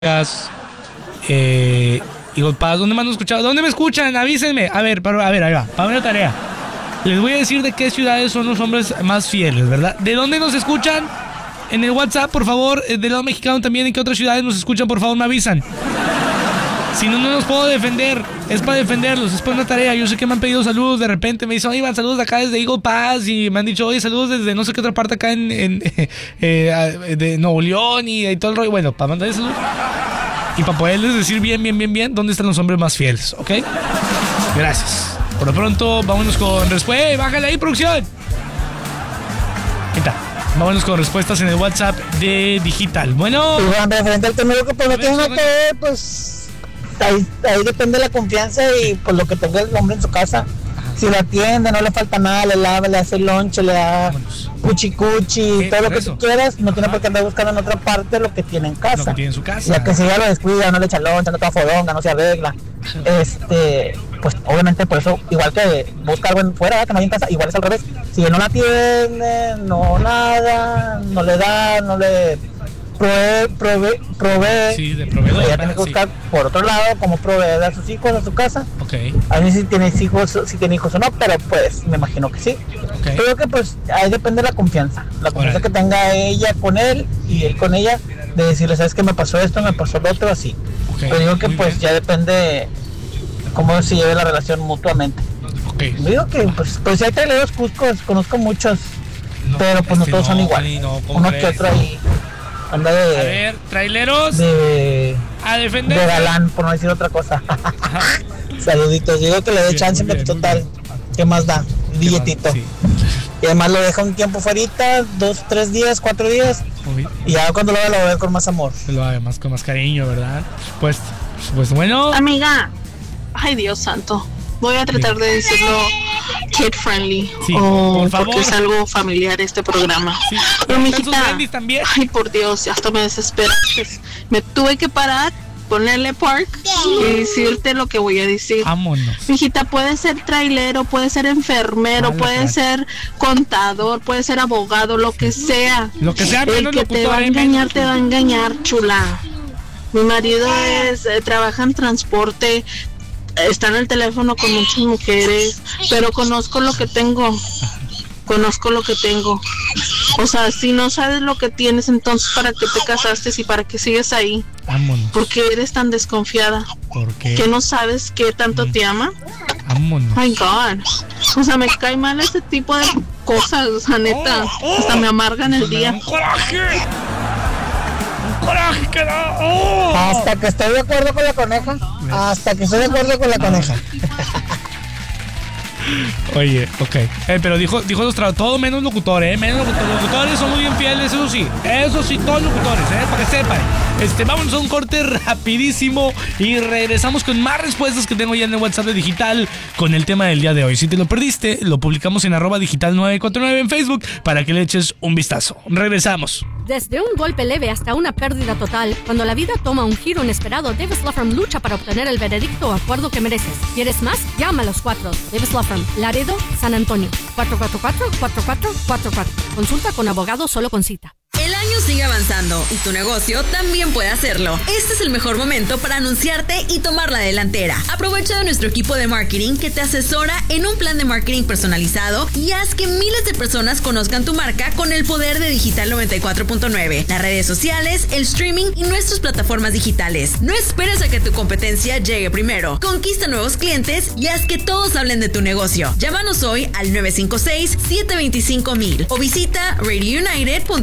Eagle Pass, ¿dónde más nos escuchan? ¿Dónde me escuchan? Avísenme. A ver, ahí va. Para una tarea. Les voy a decir de qué ciudades son los hombres más fieles, ¿verdad? ¿De dónde nos escuchan? En el WhatsApp, por favor, del lado mexicano también. ¿En qué otras ciudades nos escuchan? Por favor, me avisan. Si no, no los puedo defender. Es para defenderlos, es para una tarea. Yo sé que me han pedido saludos. De repente me dicen, oye, Iván, saludos de acá desde Eagle Pass. Y me han dicho, oye, saludos desde no sé qué otra parte acá de Nuevo León y todo el rollo. Bueno, para mandarles saludos y para poderles decir bien dónde están los hombres más fieles, ¿ok? Gracias. Por lo pronto, vámonos con respuestas. Bájale ahí, producción. Ahí está. Vámonos con respuestas en el WhatsApp de Digital. Bueno. Sí, bueno, referente al tema que no tiene nada que ver, pues ahí depende de la confianza y pues lo que tenga el hombre en su casa. Ajá. Si lo atiende, no le falta nada, le lava, le hace lonche, le da cuchi, todo lo que tú quieras, no tiene por qué andar buscando en otra parte lo que tiene en casa. Lo que tiene en su casa. Ya que si ya lo descuida, no le echa loncha, no está fodonga, no se arregla. Pues obviamente por eso, igual que busca algo en fuera, que no hay en casa, igual es al revés. Si no la atiende, no nada, no le da, no le provee. Sí, de proveedor. Ella tiene que buscar por otro lado cómo proveer a sus hijos, a su casa. Okay. A ver si tiene hijos o no, pero pues me imagino que sí. Okay. Creo que pues ahí depende de la confianza que tenga ella con él y él con ella, de decirle, sabes que me pasó esto, me pasó lo otro, así. Okay. Pero digo que muy pues bien. Ya depende cómo se lleve la relación mutuamente. Okay. Digo que pues si hay traileros cuscos, conozco muchos, no, pero pues no todos son iguales. Uno que otro ahí anda de... A ver, traileros a defender. De galán, por no decir otra cosa. Saluditos, digo que le dé chance, pero total, ¿qué más da? Un billetito. Sí. Y además lo deja un tiempo fuera, 2, 3 días, 4 días. Y ya cuando lo va a ver con más amor. Lo haga más con más cariño, ¿verdad? Pues bueno. Amiga, ay Dios santo. Voy a tratar de decirlo kid friendly, sí, por favor. Porque es algo familiar este programa. Sí. Pero mijita, ay por Dios, hasta me desesperaste. Me tuve que parar, ponerle park y decirte lo que voy a decir. Vámonos. Mijita, puede ser trailero, puede ser enfermero, puede ser contador, puede ser abogado, lo que sea. Lo que sea, el que te va a engañar, te va a engañar, chula. Mi marido trabaja en transporte. Está en el teléfono con muchas mujeres, pero conozco lo que tengo. O sea, si no sabes lo que tienes, entonces ¿para qué te casaste y para qué sigues ahí? Vámonos. ¿Por qué eres tan desconfiada? ¿Por qué? ¿Que no sabes qué tanto te ama? Vámonos. My God. O sea, me cae mal ese tipo de cosas, o sea, neta. Hasta me amargan el día. ¡Coraje que da! Hasta que estoy de acuerdo con la coneja. Oye, ok. Pero dijo todo menos locutor, menos locutor. Los locutores son muy bien fieles, eso sí, todos locutores, para que sepan. Vámonos a un corte rapidísimo y regresamos con más respuestas que tengo ya en el WhatsApp de Digital con el tema del día de hoy. Si te lo perdiste, lo publicamos en @digital949 en Facebook para que le eches un vistazo. Regresamos. Desde un golpe leve hasta una pérdida total, cuando la vida toma un giro inesperado, Davis Law Firm lucha para obtener el veredicto o acuerdo que mereces. ¿Quieres más? Llama a los 4. Davis Law Firm, Laredo, San Antonio. 444-4444. Consulta con abogado solo con cita. El año sigue avanzando y tu negocio también puede hacerlo. Este es el mejor momento para anunciarte y tomar la delantera. Aprovecha de nuestro equipo de marketing que te asesora en un plan de marketing personalizado y haz que miles de personas conozcan tu marca con el poder de Digital 94.9, las redes sociales, el streaming y nuestras plataformas digitales. No esperes a que tu competencia llegue primero. Conquista nuevos clientes y haz que todos hablen de tu negocio. Llámanos hoy al 956-725-1000 o visita radiounited.com.